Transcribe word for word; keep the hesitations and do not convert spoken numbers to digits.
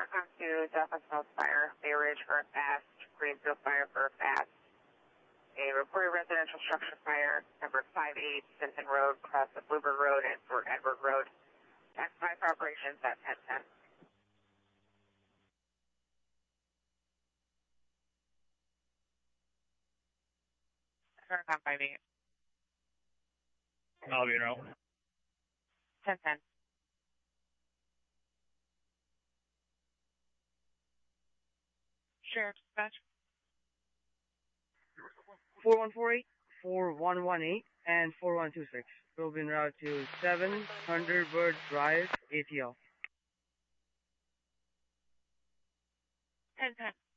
Come to Delta South Fire, Bay Ridge for a fast, Greenfield Fire for a fast. A reported residential structure fire, number five eight Sinton Road, across the Bluebird Road and Fort Edward Road. Tax five operations at ten ten. Turn on five eight. Albion Row. ten ten. Sheriff Dispatch. four one four eight, four one one eight, and four one two six. Will be en route to seven Thunderbird Drive, A T L. ten ten.